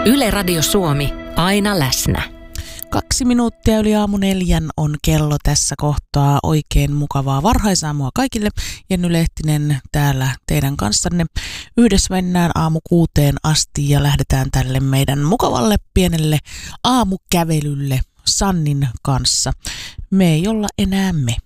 Yle Radio Suomi, aina läsnä. 2 minuuttia yli 3:04 on kello tässä kohtaa. Oikein mukavaa varhaisaamua kaikille. Jenny Lehtinen täällä teidän kanssanne. Yhdessä mennään 6:00 asti ja lähdetään tälle meidän mukavalle pienelle aamukävelylle Sannin kanssa. Me ei olla enää me.